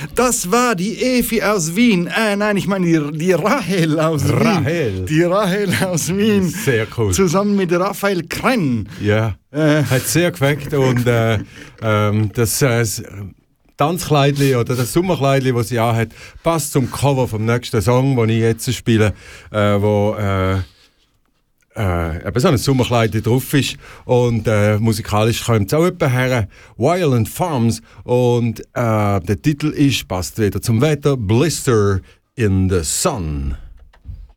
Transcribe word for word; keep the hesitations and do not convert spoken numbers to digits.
Das war die Evi aus Wien. Äh, nein, ich meine die, die Rahel aus Rahel. Wien. Die Rahel aus Wien. Sehr cool. Zusammen mit Raphael Krenn. Ja, Äh. hat sehr gefällt. Und äh, ähm, das äh, Tanzkleidli oder das Sommerkleidli, das sie anhat, passt zum Cover vom nächsten Song, den ich jetzt spiele, äh, wo äh, äh, eben so ein Sommerkleidli drauf ist. Und äh, musikalisch kommt es auch etwa her. Violent Farms. Und äh, der Titel ist, passt wieder zum Wetter, Blister in the Sun.